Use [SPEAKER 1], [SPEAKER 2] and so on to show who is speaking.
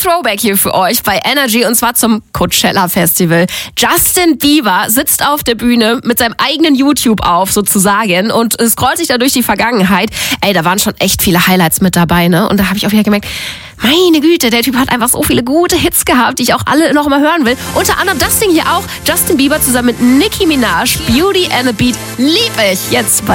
[SPEAKER 1] Throwback hier für euch bei Energy und zwar zum Coachella Festival. Justin Bieber sitzt auf der Bühne mit seinem eigenen YouTube auf sozusagen und scrollt sich da durch die Vergangenheit. Ey, da waren schon echt viele Highlights mit dabei, ne? Und da habe ich auch wieder gemerkt, meine Güte, der Typ hat einfach so viele gute Hits gehabt, die ich auch alle noch mal hören will. Unter anderem das Ding hier auch, Justin Bieber zusammen mit Nicki Minaj, Beauty and the Beat, lieb ich jetzt bei